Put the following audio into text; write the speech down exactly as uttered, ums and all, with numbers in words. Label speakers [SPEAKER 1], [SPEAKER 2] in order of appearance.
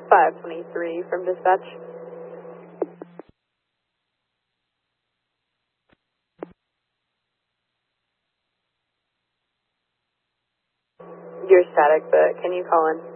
[SPEAKER 1] five twenty-three from dispatch. You're static, but can you call in?